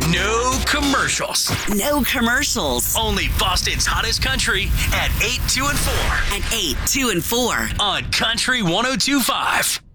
No commercials. No commercials. Only Boston's hottest country at 8, 2, and 4. At 8, 2, and 4. On Country 102.5.